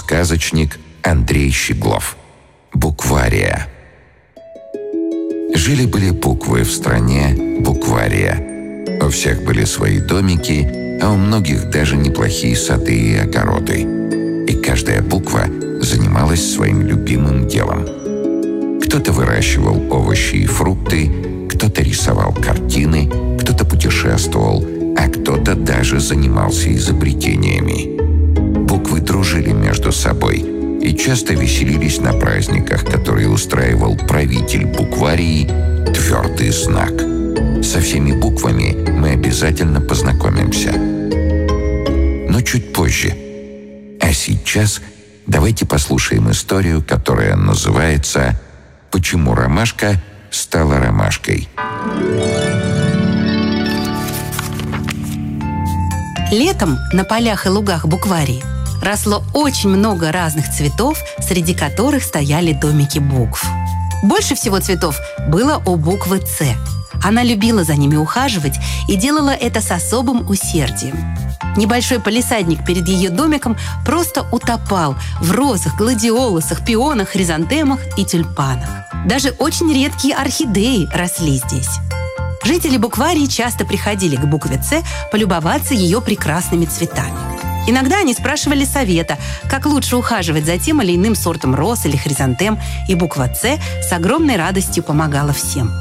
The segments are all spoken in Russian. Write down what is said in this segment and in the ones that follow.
сказочник Андрей Щеглов. Буквария. Жили-были буквы в стране Буквария. У всех были свои домики, а у многих даже неплохие сады и огороды. И каждая буква занималась своим любимым делом. Кто-то выращивал овощи и фрукты, кто-то рисовал картины, кто-то путешествовал, а кто-то даже занимался изобретениями. Буквы дружили между собой и часто веселились на праздниках, которые устраивал правитель Букварии «Твердый знак». Со всеми буквами мы обязательно познакомимся. Но чуть позже. А сейчас давайте послушаем историю, которая называется «Почему ромашка стала ромашкой». Летом на полях и лугах Букварии росло очень много разных цветов, среди которых стояли домики букв. Больше всего цветов было у буквы «Ц». Она любила за ними ухаживать и делала это с особым усердием. Небольшой палисадник перед ее домиком просто утопал в розах, гладиолусах, пионах, хризантемах и тюльпанах. Даже очень редкие орхидеи росли здесь. Жители Букварии часто приходили к букве «Ц» полюбоваться ее прекрасными цветами. Иногда они спрашивали совета, как лучше ухаживать за тем или иным сортом роз или хризантем, и буква «Ц» с огромной радостью помогала всем.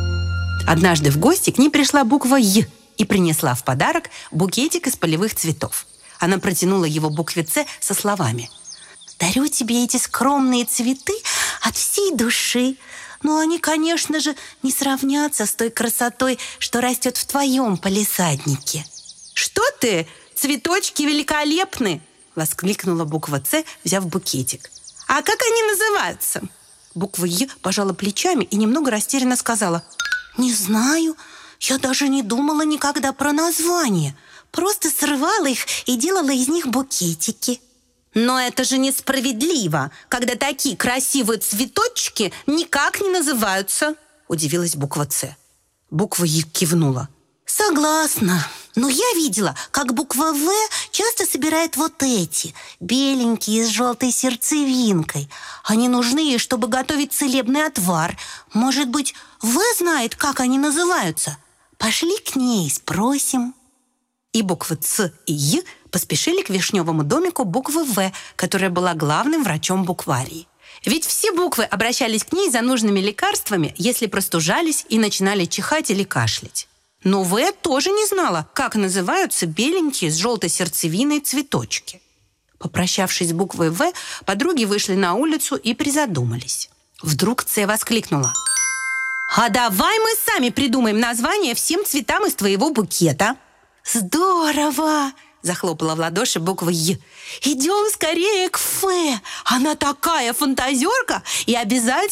Однажды в гости к ней пришла буква «Й» и принесла в подарок букетик из полевых цветов. Она протянула его букве «Ц» со словами: «Дарю тебе эти скромные цветы от всей души. Но они, конечно же, не сравнятся с той красотой, что растет в твоем палисаднике». «Что ты? Цветочки великолепны!» — воскликнула буква «Ц», взяв букетик. «А как они называются?» Буква «Й» пожала плечами и немного растерянно сказала: «Не знаю. Я даже не думала никогда про название. Просто срывала их и делала из них букетики». «Но это же несправедливо, когда такие красивые цветочки никак не называются», — удивилась буква «Ц». Буква «Й» кивнула. «Согласна. Но я видела, как буква «В» часто собирает вот эти, беленькие, с желтой сердцевинкой. Они нужны ей, чтобы готовить целебный отвар. Может быть, «В» знает, как они называются? Пошли к ней, спросим». И буквы «Ц» и «Й» поспешили к вишневому домику буквы «В», которая была главным врачом Букварии. Ведь все буквы обращались к ней за нужными лекарствами, если простужались и начинали чихать или кашлять. Но «В» тоже не знала, как называются беленькие с желтой сердцевиной цветочки. Попрощавшись с буквой «В», подруги вышли на улицу и призадумались. Вдруг «Ц» воскликнула: «А давай мы сами придумаем название всем цветам из твоего букета». «Здорово!» — захлопала в ладоши буква «Й». «Идем скорее к «Ф». Она такая фантазерка и обязательно